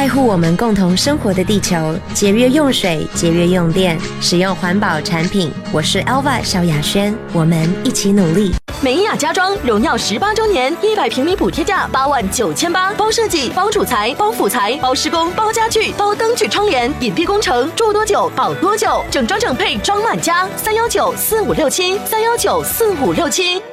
爱护我们共同生活的地球，节约用水，节约用电，使用环保产品。我是 Elva 萧亚轩，我们一起努力。 美雅家装荣耀18周年，100平米补贴价89800，包设计、包主材、包辅材、包施工、包家具、包灯具窗帘，隐蔽工程，住多久保多久，整装整配装满家，3194567，3194567。